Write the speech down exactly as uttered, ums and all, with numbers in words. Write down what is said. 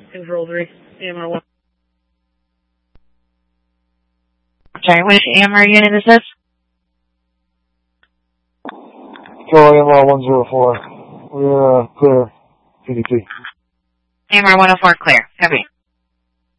Control three, A M R one. Sorry, which A M R unit is this? Control A M R one zero four. We're uh, clear. P D P. A M R one oh four clear. Heavy.